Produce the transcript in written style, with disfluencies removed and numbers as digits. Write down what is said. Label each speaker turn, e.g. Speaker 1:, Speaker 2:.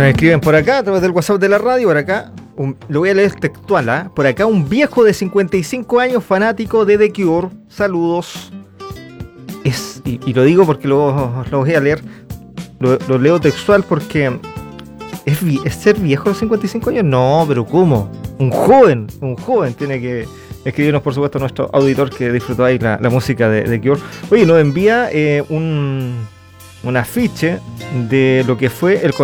Speaker 1: Nos escriben por acá a través del WhatsApp de la radio, por acá, lo voy a leer textual, ¿eh? Por acá un viejo de 55 años fanático de The Cure, saludos. Y lo digo porque lo voy a leer, lo leo textual porque ¿es ser viejo a los 55 años? No, pero ¿cómo? Un joven tiene que escribirnos, por supuesto, nuestro auditor que disfrutó ahí la música de The Cure. Oye, nos envía un afiche de lo que fue el